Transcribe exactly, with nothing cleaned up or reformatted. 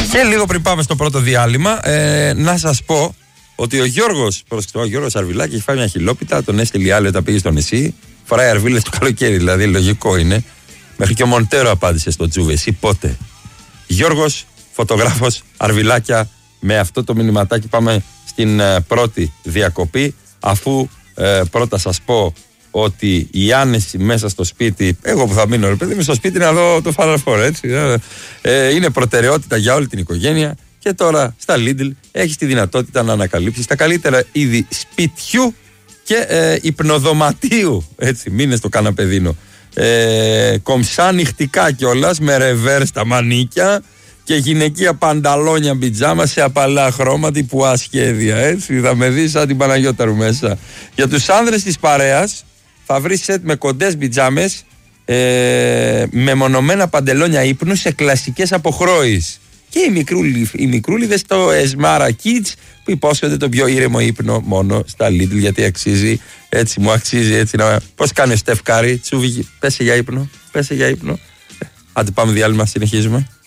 Και λίγο πριν πάμε στο πρώτο διάλειμμα, ε, να σας πω ότι ο Γιώργος, ο Γιώργος Αρβιλάκη έχει φάει μια χιλόπιτα, τον έστειλε η άλλη όταν πήγε στο νησί. Φοράει αρβίλες το καλοκαίρι, δηλαδή λογικό είναι. Μέχρι και ο Μοντέρο απάντησε στο Τζούβε. Εσύ πότε? Γιώργος, φωτογράφος, αρβιλάκια. Με αυτό το μηνυματάκι πάμε στην ε, πρώτη διακοπή. Αφού ε, πρώτα σας πω ότι η άνεση μέσα στο σπίτι, εγώ που θα μείνω ρε παιδί μου στο σπίτι να δω το Final Four, έτσι, ε, είναι προτεραιότητα για όλη την οικογένεια. Και τώρα στα Lidl έχεις τη δυνατότητα να ανακαλύψεις τα καλύτερα είδη σπιτιού και ε, υπνοδωματίου. Έτσι, μείνε στο καναπεδίνο. Ε, κομψά νυχτικά κιόλας με ρεβέρ στα μανίκια και γυναικεία πανταλόνια πιτζάμα σε απαλά χρώμα τύπου ασχέδια. Έτσι, θα με δεις σαν την Παναγιώταρου μέσα. Για τους άνδρες της παρέας θα βρεις σετ με κοντές πιτζάμες ε, με μονομένα παντελόνια ύπνου σε κλασικές αποχρόεις. Και οι, μικρούλι, οι μικρούλιδες το Esmara Kids που υπόσχονται το πιο ήρεμο ύπνο μόνο στα Lidl, γιατί αξίζει, έτσι μου αξίζει έτσι να... Πώς κάνει ο Στεφ Κάρι, τσούβι, πέσε για ύπνο, πέσε για ύπνο. Άντε πάμε διάλειμμα, συνεχίζουμε.